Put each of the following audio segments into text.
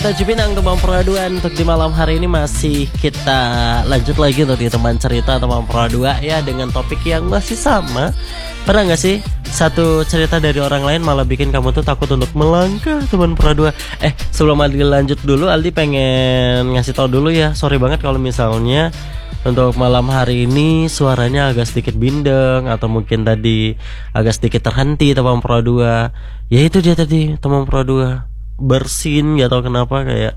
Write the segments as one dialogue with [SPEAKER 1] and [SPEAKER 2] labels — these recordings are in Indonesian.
[SPEAKER 1] Cipinang teman peraduan untuk di malam hari ini masih kita lanjut lagi untuk di teman cerita teman peraduan ya, dengan topik yang masih sama. Pernah gak sih satu cerita dari orang lain malah bikin kamu tuh takut untuk melangkah teman peraduan? Sebelum Aldi lanjut dulu, Aldi pengen ngasih tau dulu ya, sorry banget kalau misalnya untuk malam hari ini suaranya agak sedikit bindeng atau mungkin tadi agak sedikit terhenti teman peraduan. Ya itu dia tadi teman peraduan, bersin gak tau kenapa, kayak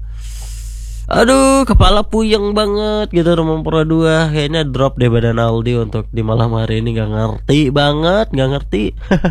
[SPEAKER 1] aduh kepala puyeng banget gitu teman peraduan. Kayaknya drop deh badan Aldi untuk di malam hari ini, gak ngerti banget, gak ngerti.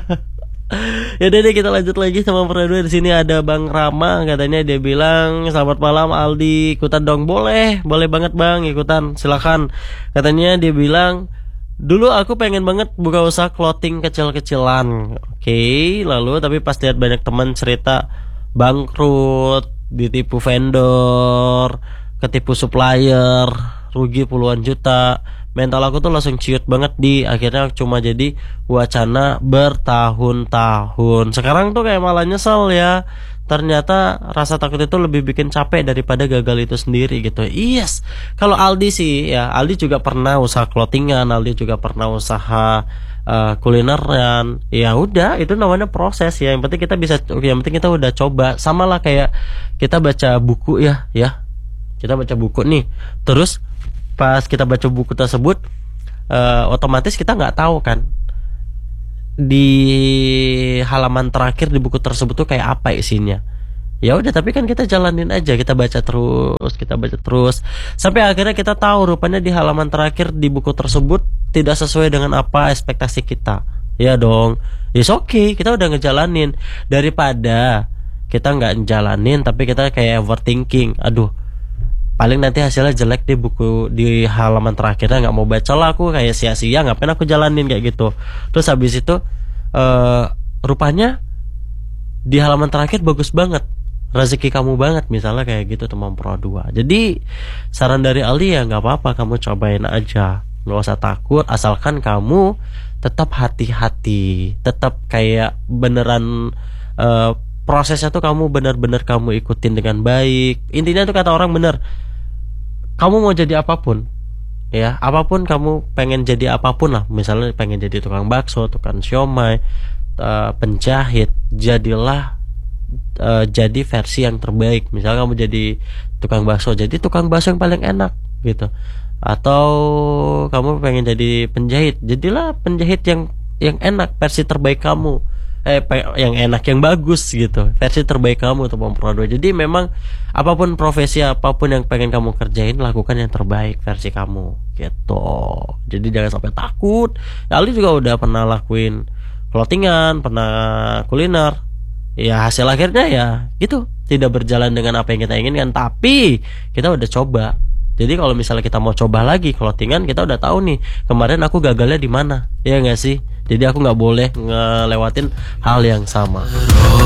[SPEAKER 1] Yaudah deh, kita lanjut lagi sama peraduan. Di sini ada Bang Rama, katanya dia bilang selamat malam Aldi, ikutan dong. Boleh banget Bang, ikutan silakan. Katanya dia bilang dulu aku pengen banget buka usaha clothing kecil-kecilan. Oke, lalu tapi pas lihat banyak teman cerita bangkrut, ditipu vendor, ketipu supplier, rugi puluhan juta, mental aku tuh langsung ciut banget. Akhirnya cuma jadi wacana bertahun-tahun. Sekarang tuh kayak malah nyesel ya. Ternyata rasa takut itu lebih bikin capek daripada gagal itu sendiri gitu. Yes. Kalau Aldi sih ya, Aldi juga pernah usaha clothingan, Aldi juga pernah usaha kulineran. Ya udah, itu namanya proses ya. Yang penting kita udah coba. Sama lah kayak kita baca buku ya. Kita baca buku nih. Terus pas kita baca buku tersebut, otomatis kita nggak tahu kan di halaman terakhir di buku tersebut tuh kayak apa isinya. Ya udah, tapi kan kita jalanin aja, kita baca terus sampai akhirnya kita tahu rupanya di halaman terakhir di buku tersebut tidak sesuai dengan apa ekspektasi kita. Ya dong, it's okay, kita udah ngejalanin daripada kita nggak ngejalanin tapi kita kayak overthinking. Aduh, paling nanti hasilnya jelek di buku di halaman terakhirnya, nggak mau baca lah aku, kayak sia-sia, ngapain aku jalanin kayak gitu. Terus habis itu rupanya di halaman terakhir bagus banget, rezeki kamu banget misalnya kayak gitu teman pro 2. Jadi saran dari Aldi ya nggak apa-apa, kamu cobain aja, nggak usah takut, asalkan kamu tetap hati-hati, tetap kayak beneran prosesnya tuh kamu benar-benar kamu ikutin dengan baik. Intinya tuh kata orang bener, kamu mau jadi apapun ya, apapun kamu pengen jadi apapun lah, misalnya pengen jadi tukang bakso, tukang siomay, penjahit, jadilah jadi versi yang terbaik. Misalnya kamu jadi tukang bakso, jadi tukang bakso yang paling enak gitu. Atau kamu pengen jadi penjahit, jadilah penjahit yang enak, versi terbaik kamu. Yang enak, yang bagus gitu, versi terbaik kamu untuk memproduksi. Jadi memang apapun profesi, apapun yang pengen kamu kerjain, lakukan yang terbaik versi kamu gitu. Jadi jangan sampai takut. Aldi juga udah pernah lakuin clothingan, pernah kuliner. Ya hasil akhirnya ya gitu, tidak berjalan dengan apa yang kita inginkan, tapi kita udah coba. Jadi kalau misalnya kita mau coba lagi clothingan, kita udah tahu nih kemarin aku gagalnya di mana, ya nggak sih? Jadi aku nggak boleh ngelewatin hal yang sama.